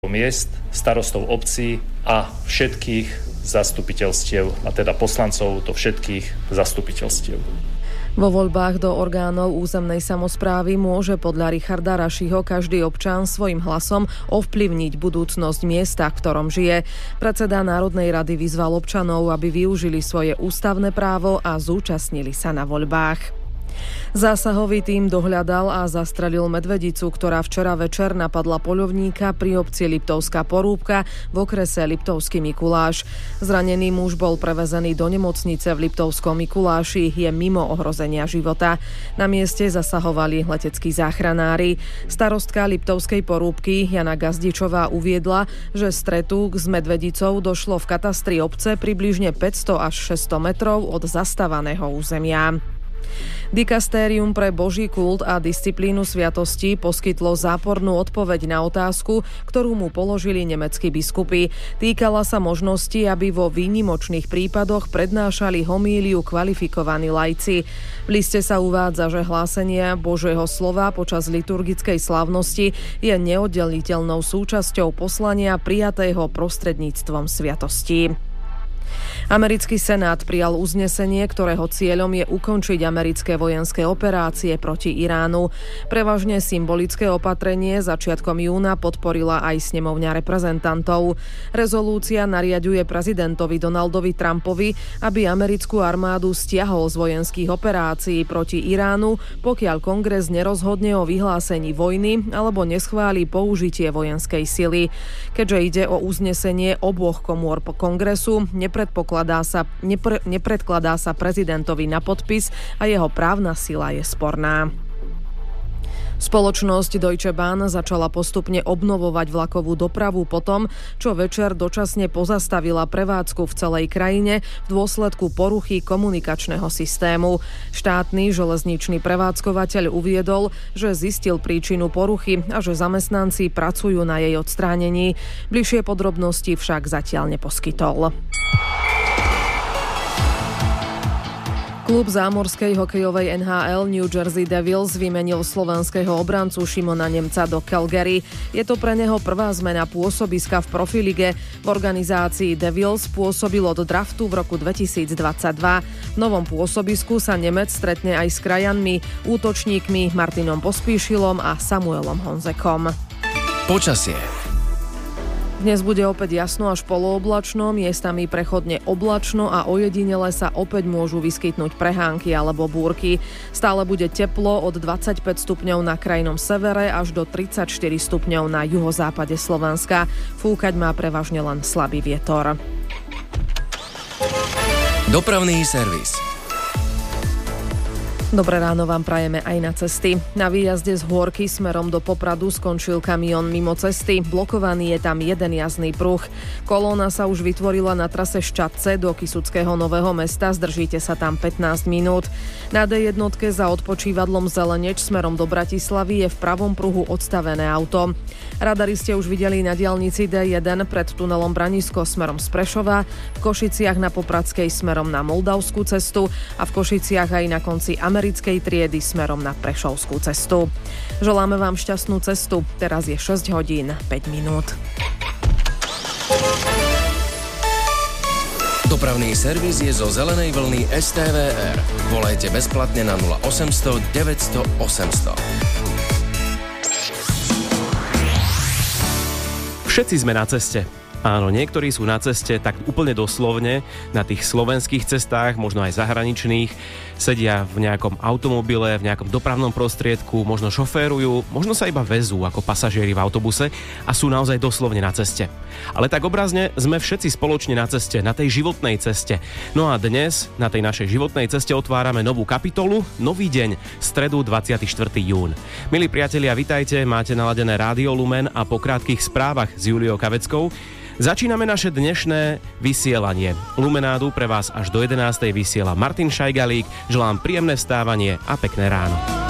miest, starostov obcí a všetkých zastupiteľstiev, a teda poslancov do všetkých zastupiteľstiev. Vo voľbách do orgánov územnej samosprávy môže podľa Richarda Rašiho každý občan svojim hlasom ovplyvniť budúcnosť miesta, v ktorom žije. Predseda Národnej rady vyzval občanov, aby využili svoje ústavné právo a zúčastnili sa na voľbách. Zásahový tím dohľadal a zastrelil medvedicu, ktorá včera večer napadla poľovníka pri obci Liptovská Porúbka v okrese Liptovský Mikuláš. Zranený muž bol prevezený do nemocnice v Liptovskom Mikuláši, je mimo ohrozenia života. Na mieste zasahovali leteckí záchranári. Starostka Liptovskej Porúbky Jana Gazdičová uviedla, že stretu s medvedicou došlo v katastri obce približne 500 až 600 metrov od zastávaného územia. Dikastérium pre Boží kult a disciplínu sviatostí poskytlo zápornú odpoveď na otázku, ktorú mu položili nemeckí biskupy. Týkala sa možnosti, aby vo výnimočných prípadoch prednášali homíliu kvalifikovaní laici. V liste sa uvádza, že hlásenie Božieho slova počas liturgickej slávnosti je neoddeliteľnou súčasťou poslania prijatého prostredníctvom sviatostí. Americký senát prijal uznesenie, ktorého cieľom je ukončiť americké vojenské operácie proti Iránu. Prevažne symbolické opatrenie začiatkom júna podporila aj snemovňa reprezentantov. Rezolúcia nariaďuje prezidentovi Donaldovi Trumpovi, aby americkú armádu stiahol z vojenských operácií proti Iránu, pokiaľ kongres nerozhodne o vyhlásení vojny alebo neschváli použitie vojenskej sily. Keďže ide o uznesenie oboch komôr kongresu, nepredkladá sa prezidentovi na podpis a jeho právna sila je sporná. Spoločnosť Deutsche Bahn začala postupne obnovovať vlakovú dopravu po tom, čo večer dočasne pozastavila prevádzku v celej krajine v dôsledku poruchy komunikačného systému. Štátny železničný prevádzkovateľ uviedol, že zistil príčinu poruchy a že zamestnanci pracujú na jej odstránení. Bližšie podrobnosti však zatiaľ neposkytol. Klub zámorskej hokejovej NHL New Jersey Devils vymenil slovenského obrancu Šimona Nemca do Calgary. Je to pre neho prvá zmena pôsobiska v profilige. V organizácii Devils pôsobil od draftu v roku 2022. V novom pôsobisku sa Nemec stretne aj s krajanmi, útočníkmi Martinom Pospíšilom a Samuelom Honzekom. Počasie. Dnes bude opäť jasno až polooblačno, miestami prechodne oblačno a ojedinele sa opäť môžu vyskytnúť prehánky alebo búrky. Stále bude teplo od 25 stupňov na krajnom severe až do 34 stupňov na juhozápade Slovenska. Fúkať má prevažne len slabý vietor. Dopravný servis. Dobré ráno vám prajeme aj na cesty. Na výjazde z Hôrky smerom do Popradu skončil kamión mimo cesty. Blokovaný je tam jeden jazdný pruh. Kolóna sa už vytvorila na trase Ščadce do Kysuckého Nového Mesta. Zdržíte sa tam 15 minút. Na D1 za odpočívadlom Zeleneč smerom do Bratislavy je v pravom pruhu odstavené auto. Radari ste už videli na diaľnici D1 pred tunelom Branisko smerom z Prešova, v Košiciach na Popradskej smerom na Moldavskú cestu a v Košiciach aj na konci americkej triedy smerom na Prešovskú cestu. Želáme vám šťastnú cestu. Teraz je 6 hodín 5 minút. Dopravný servis je zo zelenej vlny STVR. Volajte bezplatne na 0800 900 800. Všetci sme na ceste. Áno, niektorí sú na ceste tak úplne doslovne, na tých slovenských cestách, možno aj zahraničných, sedia v nejakom automobile, v nejakom dopravnom prostriedku, možno šoférujú, možno sa iba vezú ako pasažieri v autobuse a sú naozaj doslovne na ceste. Ale tak obrazne sme všetci spoločne na ceste, na tej životnej ceste. No a dnes na tej našej životnej ceste otvárame novú kapitolu, nový deň, stredu 24. jún. Milí priatelia, vitajte, máte naladené Rádio Lumen a po krátkych správach s Juliou Kaveckou začíname naše dnešné vysielanie. Lumenádu pre vás až do 11. vysiela Martin Šajgalík. Želám príjemné vstávanie a pekné ráno.